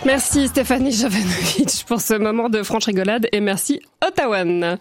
Merci Stéphanie Jovanovic pour ce moment de franche rigolade et merci Ottawa.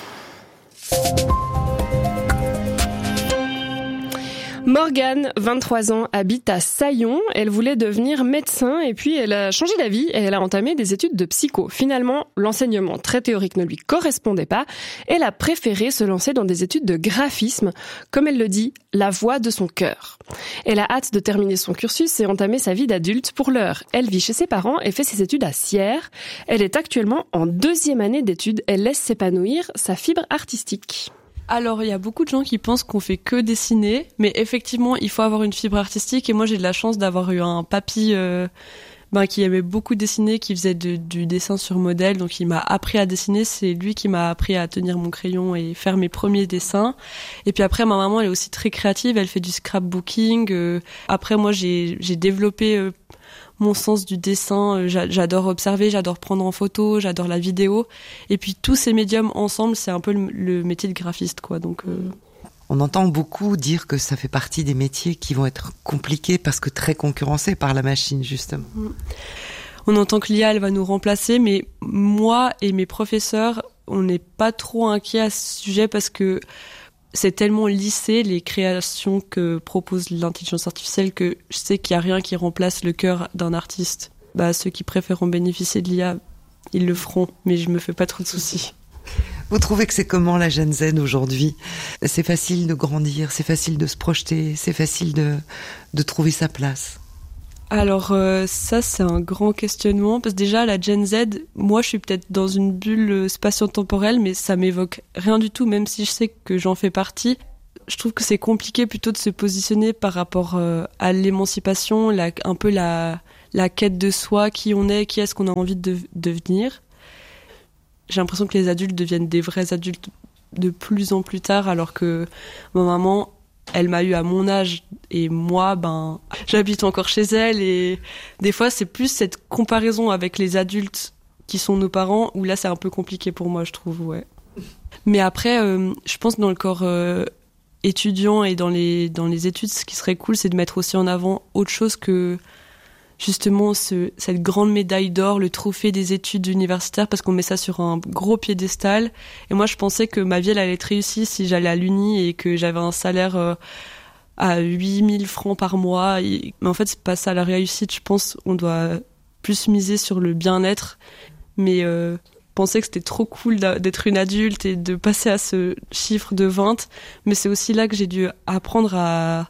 Morgane, 23 ans, habite à Saillon. Elle voulait devenir médecin et puis elle a changé d'avis et elle a entamé des études de psycho. Finalement, l'enseignement très théorique ne lui correspondait pas. Elle a préféré se lancer dans des études de graphisme, comme elle le dit, la voie de son cœur. Elle a hâte de terminer son cursus et entamer sa vie d'adulte. Pour l'heure, elle vit chez ses parents et fait ses études à Sierre. Elle est actuellement en 2e année d'études. Elle laisse s'épanouir sa fibre artistique. Alors, il y a beaucoup de gens qui pensent qu'on fait que dessiner, mais effectivement, il faut avoir une fibre artistique. Et moi, j'ai de la chance d'avoir eu un papy qui aimait beaucoup dessiner, qui faisait du dessin sur modèle. Donc, il m'a appris à dessiner. C'est lui qui m'a appris à tenir mon crayon et faire mes premiers dessins. Et puis après, ma maman, elle est aussi très créative. Elle fait du scrapbooking. Après, moi, j'ai développé mon sens du dessin, j'adore observer, j'adore prendre en photo, j'adore la vidéo. Et puis tous ces médiums ensemble, c'est un peu le métier de graphiste, quoi. Donc, On entend beaucoup dire que ça fait partie des métiers qui vont être compliqués parce que très concurrencés par la machine, justement. On entend que l'IA, elle va nous remplacer, mais moi et mes professeurs, on n'est pas trop inquiets à ce sujet parce que c'est tellement lissé, les créations que propose l'intelligence artificielle, que je sais qu'il n'y a rien qui remplace le cœur d'un artiste. Ceux qui préfèrent bénéficier de l'IA, ils le feront, mais je me fais pas trop de soucis. Vous trouvez que c'est comment la Gen Z aujourd'hui ? C'est facile de grandir, c'est facile de se projeter, c'est facile de trouver sa place. Alors ça, c'est un grand questionnement, parce que déjà, la Gen Z, moi je suis peut-être dans une bulle spatio-temporelle, mais ça m'évoque rien du tout, même si je sais que j'en fais partie. Je trouve que c'est compliqué plutôt de se positionner par rapport à l'émancipation, un peu la quête de soi, qui on est, qui est-ce qu'on a envie de devenir. J'ai l'impression que les adultes deviennent des vrais adultes de plus en plus tard, alors que ma maman, elle m'a eu à mon âge et moi, j'habite encore chez elle et des fois, c'est plus cette comparaison avec les adultes qui sont nos parents où là, c'est un peu compliqué pour moi, je trouve, ouais. Mais après, je pense que dans le corps étudiant et dans les études, ce qui serait cool, c'est de mettre aussi en avant autre chose que justement cette grande médaille d'or, le trophée des études universitaires, parce qu'on met ça sur un gros piédestal. Et moi, je pensais que ma vie, elle allait être réussie si j'allais à l'uni et que j'avais un salaire à 8000 francs par mois. Mais en fait, c'est pas ça la réussite. Je pense qu'on doit plus miser sur le bien-être. Mais je pensais que c'était trop cool d'être une adulte et de passer à ce chiffre de 20. Mais c'est aussi là que j'ai dû apprendre à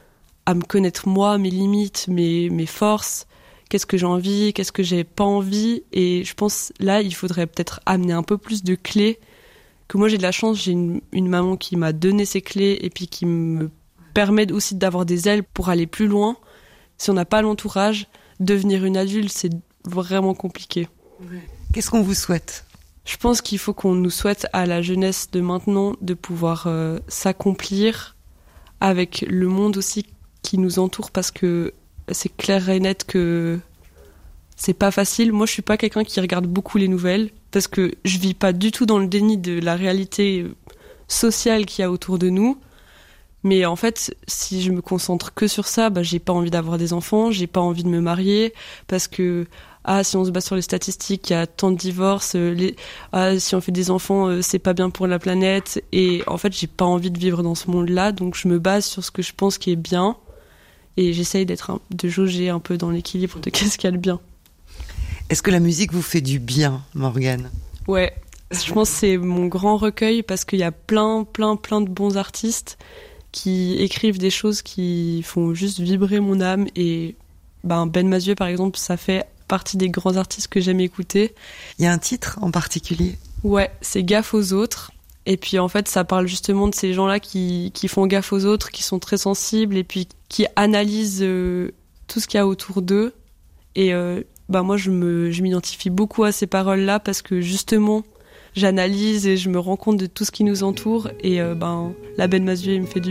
me connaître moi, mes limites, mes forces, qu'est-ce que j'ai envie, qu'est-ce que j'ai pas envie. Et je pense, là, il faudrait peut-être amener un peu plus de clés. Que moi, j'ai de la chance, j'ai une maman qui m'a donné ces clés et puis qui me permet aussi d'avoir des ailes pour aller plus loin. Si on n'a pas l'entourage, devenir une adulte, c'est vraiment compliqué. Qu'est-ce qu'on vous souhaite ? Je pense qu'il faut qu'on nous souhaite à la jeunesse de maintenant de pouvoir s'accomplir avec le monde aussi qui nous entoure, parce que c'est clair et net que c'est pas facile. Moi, je suis pas quelqu'un qui regarde beaucoup les nouvelles parce que je vis pas du tout dans le déni de la réalité sociale qu'il y a autour de nous. Mais en fait, si je me concentre que sur ça, j'ai pas envie d'avoir des enfants, j'ai pas envie de me marier parce que si on se base sur les statistiques, il y a tant de divorces, si on fait des enfants, c'est pas bien pour la planète. Et en fait, j'ai pas envie de vivre dans ce monde-là, donc je me base sur ce que je pense qui est bien. Et j'essaye de jauger un peu dans l'équilibre de qu'est-ce qu'il y a de bien. Est-ce que la musique vous fait du bien, Morgane ? Ouais, je pense que c'est mon grand recueil parce qu'il y a plein de bons artistes qui écrivent des choses qui font juste vibrer mon âme. Et Ben Mazué, par exemple, ça fait partie des grands artistes que j'aime écouter. Il y a un titre en particulier ? Ouais, c'est Gaffe aux autres. Et puis en fait, ça parle justement de ces gens-là qui font gaffe aux autres, qui sont très sensibles et puis qui analysent tout ce qu'il y a autour d'eux. Et moi, je m'identifie beaucoup à ces paroles-là parce que justement, j'analyse et je me rends compte de tout ce qui nous entoure. Et la Ben Mazué me fait du